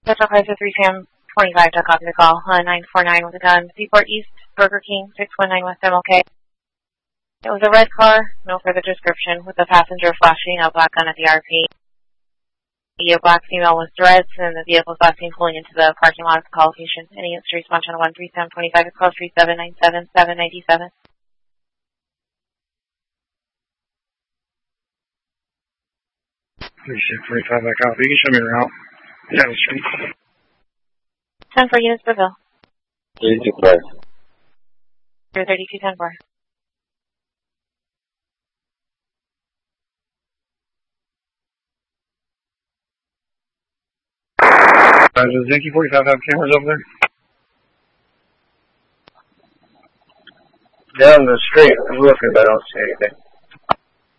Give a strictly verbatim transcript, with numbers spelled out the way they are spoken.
Central Crisis three Sam twenty-five, to copy the call. Uh, nine four nine with a gun. Seaport East, Burger King, six one nine West M L K. It was a red car, no further description, with the passenger flashing a black gun at the R P. A black female with dreads, and the vehicle was last seen pulling into the parking lot of the call location. Any answer response on one three seven twenty-five is call three seven nine seven seven nine seven. three six forty-five, that copy. You can show me the route. Yeah, the street. ten four units per bill. thirty-two four. thirty-two ten four. Uh, does Yankee forty-five have cameras over there? Down the street, I'm looking, but I don't see anything.